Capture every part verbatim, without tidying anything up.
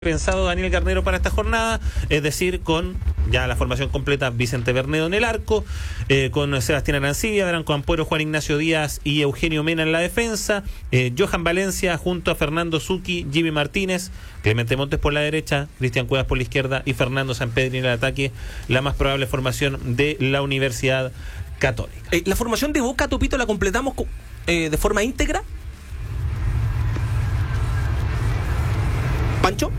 Pensado Daniel Garnero para esta jornada, es decir, con ya la formación completa: Vicente Bernedo en el arco, eh, con Sebastián Arancibia, Branco Ampuero, Juan Ignacio Díaz y Eugenio Mena en la defensa, eh, Johan Valencia junto a Fernando Zucchi, Jimmy Martínez, Clemente Montes por la derecha, Cristian Cuevas por la izquierda y Fernando Sampedri en el ataque, la más probable formación de la Universidad Católica. Eh, ¿La formación de Boca, Topito, la completamos eh, de forma íntegra? ¿Pancho?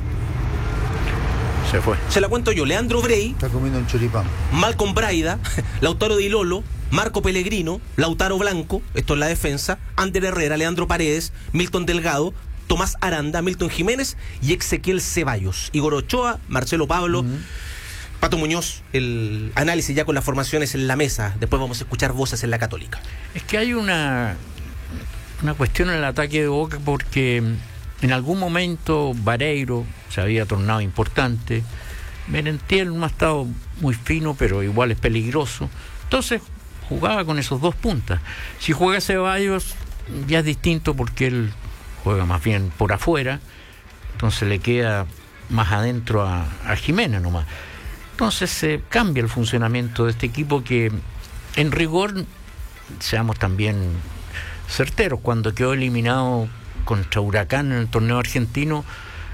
Se fue. Se la cuento yo. Leandro Brey. Está comiendo un choripán. Malcolm Braida, Lautaro Di Lolo, Marco Pellegrino, Lautaro Blanco, esto es la defensa, Ander Herrera, Leandro Paredes, Milton Delgado, Tomás Aranda, Milton Jiménez y Ezequiel Ceballos. Igor Ochoa, Marcelo Pablo, uh-huh. Pato Muñoz. El análisis ya con las formaciones en la mesa. Después vamos a escuchar voces en la Católica. Es que hay una, una cuestión en el ataque de Boca porque en algún momento Vareiro se había tornado importante. Merentiel no ha estado muy fino, pero igual es peligroso. Entonces jugaba con esos dos puntas. Si juega Ceballos ya es distinto porque él juega más bien por afuera, entonces le queda más adentro a, a Jimena nomás. Entonces se eh, cambia el funcionamiento de este equipo que, en rigor, seamos también certeros, cuando quedó eliminado contra Huracán en el torneo argentino,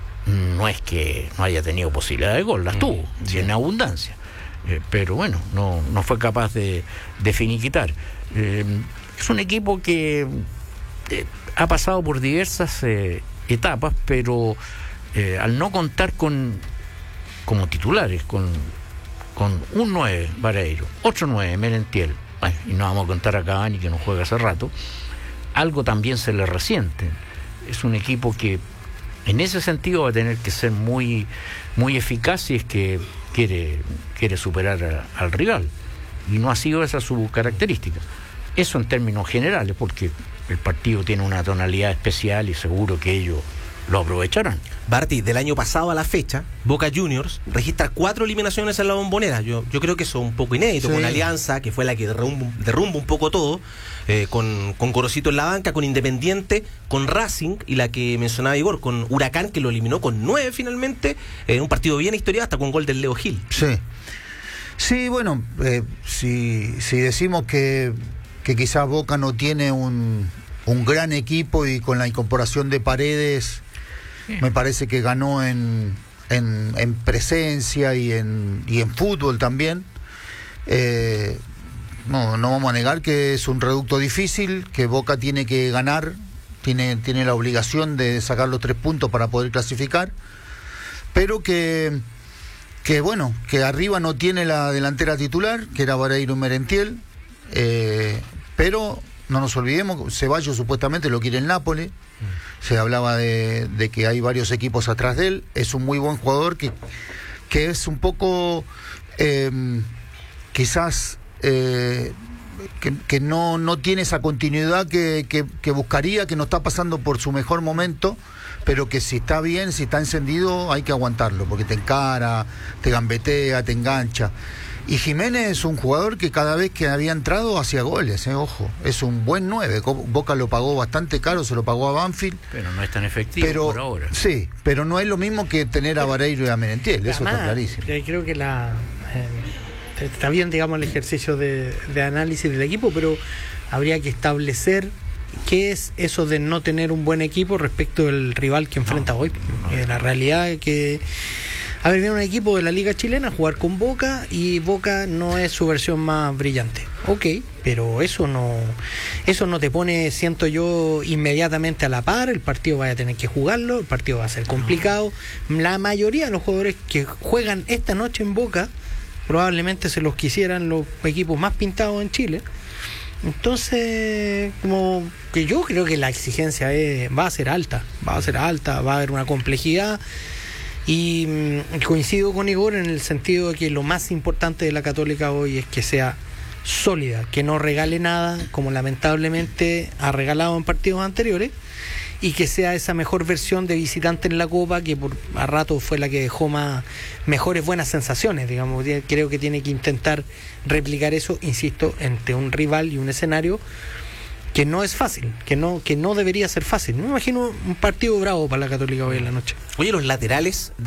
no es que no haya tenido posibilidad de gol, las tuvo, sí, en abundancia, eh, pero bueno, no, no fue capaz de, de finiquitar. Eh, es un equipo que eh, ha pasado por diversas eh, etapas, pero eh, al no contar con como titulares, con, con un nueve Vareiro, otro nueve Merentiel, bueno, y no vamos a contar a Cavani que no juega hace rato, algo también se le resiente. Es un equipo que en ese sentido va a tener que ser muy, muy eficaz si es que quiere, quiere superar a, al rival. Y no ha sido esa su característica. Eso en términos generales, porque el partido tiene una tonalidad especial y seguro que ellos lo aprovecharán. Barty, del año pasado a la fecha, Boca Juniors registra cuatro eliminaciones en la Bombonera. Yo, yo creo que eso es un poco inédito, sí. Con Alianza, que fue la que derrumba, derrumba un poco todo, eh, con, con Gorosito en la banca, con Independiente, con Racing, y la que mencionaba Igor, con Huracán, que lo eliminó con nueve finalmente, en eh, un partido bien historiado, hasta con gol del Leo Gil. Sí, sí, bueno, eh, si, si decimos que, que quizás Boca no tiene un, un gran equipo y con la incorporación de Paredes, me parece que ganó en, en, en presencia y en, y en fútbol también. Eh, no, no vamos a negar que es un reducto difícil, que Boca tiene que ganar, tiene, tiene la obligación de sacar los tres puntos para poder clasificar, pero que, que bueno, que arriba no tiene la delantera titular, que era Vareiro y Merentiel, eh, pero no nos olvidemos, Ceballos supuestamente lo quiere el Nápoles. Se hablaba de, de que hay varios equipos atrás de él. Es un muy buen jugador que, que es un poco eh, quizás eh, que, que no, no tiene esa continuidad que, que, que buscaría, que no está pasando por su mejor momento, pero que si está bien, si está encendido, hay que aguantarlo, porque te encara, te gambetea, te engancha. Y Jiménez es un jugador que cada vez que había entrado hacía goles, eh, ojo, es un buen nueve. Boca lo pagó bastante caro, se lo pagó a Banfield. Pero no es tan efectivo pero, por ahora. Sí, pero no es lo mismo que tener a Vareiro y a Merentiel, eso además, está clarísimo. Creo que la eh, está bien, digamos, el ejercicio de, de análisis del equipo, pero habría que establecer qué es eso de no tener un buen equipo respecto del rival que enfrenta no, hoy. No, eh, la realidad es que a ver, viene un equipo de la Liga Chilena a jugar con Boca y Boca no es su versión más brillante. Ok, pero eso no eso no te pone, siento yo, inmediatamente a la par. El partido vaya a tener que jugarlo, el partido va a ser complicado. La mayoría de los jugadores que juegan esta noche en Boca probablemente se los quisieran los equipos más pintados en Chile. Entonces, como que yo creo que la exigencia es, va a ser alta, va a ser alta, va a haber una complejidad. Y mmm, coincido con Igor en el sentido de que lo más importante de la Católica hoy es que sea sólida, que no regale nada, como lamentablemente ha regalado en partidos anteriores, y que sea esa mejor versión de visitante en la Copa, que por a rato fue la que dejó más mejores buenas sensaciones, digamos. Creo que tiene que intentar replicar eso, insisto, entre un rival y un escenario que no es fácil, que no, que no debería ser fácil. Me imagino un partido bravo para la Católica hoy en la noche. Oye, los laterales